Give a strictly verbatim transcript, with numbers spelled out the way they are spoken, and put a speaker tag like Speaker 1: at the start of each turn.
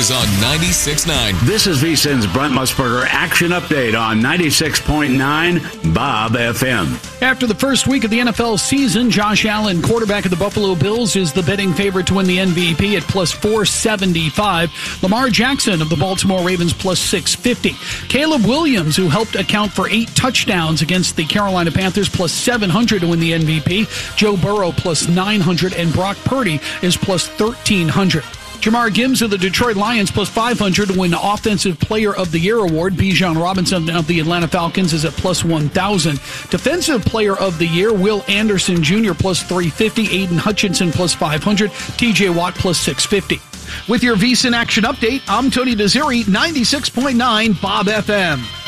Speaker 1: is on ninety-six point nine.
Speaker 2: This is VSiN's Brent Musburger Action Update on ninety-six point nine Bob F M.
Speaker 3: After the first week of the N F L season, Josh Allen, quarterback of the Buffalo Bills, is the betting favorite to win the M V P at plus four seventy-five. Lamar Jackson of the Baltimore Ravens plus six fifty. Caleb Williams, who helped account for eight touchdowns against the Carolina Panthers, plus seven hundred to win the M V P. Joe Burrow plus nine hundred, and Brock Purdy is plus thirteen hundred. Jamar Gibbs of the Detroit Lions plus five hundred to win Offensive Player of the Year award. Bijan Robinson of the Atlanta Falcons is at plus one thousand. Defensive Player of the Year, Will Anderson Junior plus three fifty. Aiden Hutchinson plus five hundred. T J Watt plus six fifty. With your VSiN Action Update, I'm Tony Desiri, ninety-six point nine Bob F M.